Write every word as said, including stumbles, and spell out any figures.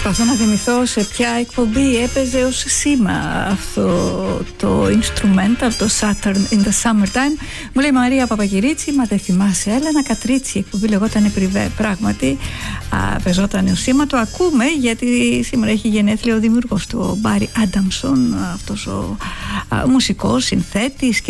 Προσπαθώ να θυμηθώ σε ποια εκπομπή έπαιζε ως σήμα αυτό το instrumental, το Saturn in the Summertime. Μου λέει Μαρία Παπακυρίτσι, μα δεν θυμάσαι, Έλενα Κατρίτσι, η εκπομπή λεγόταν Privé. Πράγματι α, παίζονταν ως σήμα, το ακούμε γιατί σήμερα έχει γενέθλια ο δημιουργός του, ο Μπάρι Άνταμσον, αυτός ο α, μουσικός, συνθέτης,